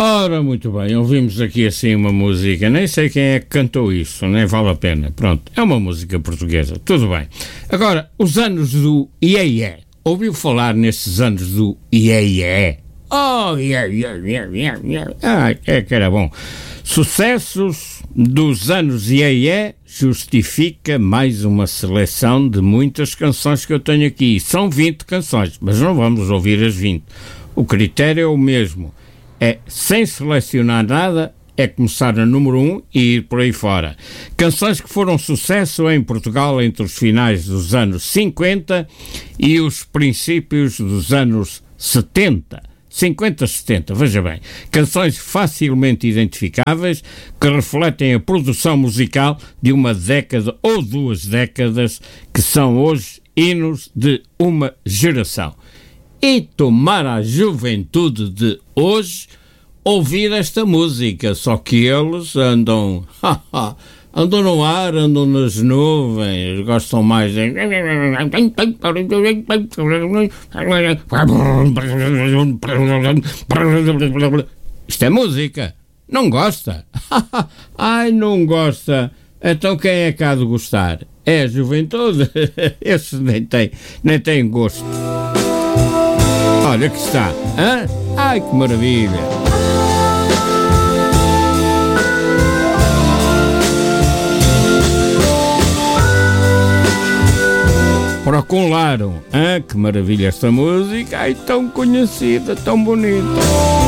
Ora, muito bem, ouvimos aqui assim uma música, nem sei quem é que cantou isso, nem vale a pena. Pronto, é uma música portuguesa, tudo bem. Agora, os anos do Iê-Iê. Ouviu falar nesses anos do Iê-Iê? Oh, Iê-Iê. Ah, é que era bom. Sucessos dos anos Iê-Iê justifica mais uma seleção de muitas canções que eu tenho aqui. São 20 canções, mas não vamos ouvir as 20. O critério é o mesmo. É, sem selecionar nada, é começar a número 1 e ir por aí fora. Canções que foram sucesso em Portugal entre os finais dos anos 50 e os princípios dos anos 70. 50, 70, veja bem. Canções facilmente identificáveis que refletem a produção musical de uma década ou 2 décadas que são hoje hinos de uma geração. E tomara a juventude de hoje ouvir esta música, só que eles andam no ar, andam nas nuvens, gostam mais de... Isto é música, não gosta? Ai, não gosta, então quem é que há de gostar? É a juventude? Esses nem têm gosto. Olha que está, hã? Ai, que maravilha! Procuraram, hã? Que maravilha esta música! Ai, tão conhecida, tão bonita!